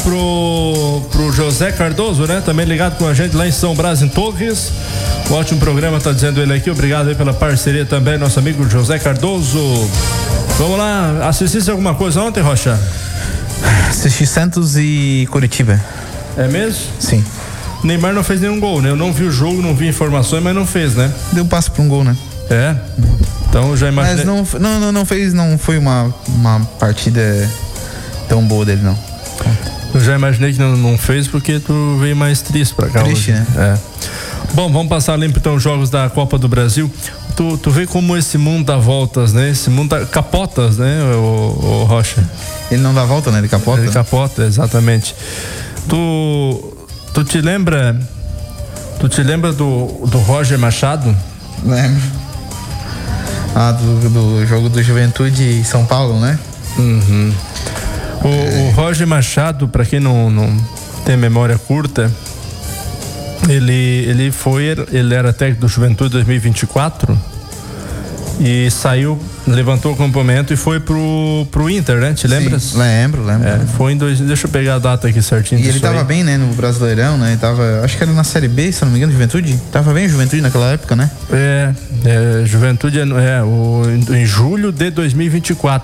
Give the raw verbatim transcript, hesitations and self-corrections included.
pro, pro José Cardoso, né? Também ligado com a gente lá em São Brás, em Torres. Um ótimo programa, tá dizendo ele aqui. Obrigado aí pela parceria também, nosso amigo José Cardoso. Vamos lá, assistisse alguma coisa ontem, Rocha? Assisti Santos e Curitiba. É mesmo? Sim. Neymar não fez nenhum gol, né? Eu não vi o jogo, não vi informações, mas não fez, né? Deu passo pra um gol, né? É? Então já imaginei. Mas não, não, não, não fez, não foi uma, uma partida tão boa dele, não. Eu já imaginei que não, não fez porque tu veio mais triste pra cá. Triste, hoje. né? É. Bom, vamos passar limpo então os jogos da Copa do Brasil. Tu, tu vê como esse mundo dá voltas, né? Esse mundo dá capotas, né, o, o Rocha? Ele não dá volta, né? Ele capota. Ele capota, exatamente. Tu, tu te lembra, tu te lembra do, do Roger Machado? Lembro. Ah, do, do jogo do Juventude e São Paulo, né? Uhum. O, é. o Roger Machado, pra quem não, não tem memória curta, ele, ele foi, ele era técnico do Juventude dois mil e vinte e quatro e saiu, levantou o complemento e foi pro, pro Inter, né? Te lembras? Sim, lembro, lembro. É, foi em dois, deixa eu pegar a data aqui certinho. E ele tava aí. bem, né, no Brasileirão, né? Ele tava, acho que era na Série B, se não me engano, Juventude. Tava bem Juventude naquela época, né? É, é Juventude é, é o, em julho de dois mil e vinte e quatro.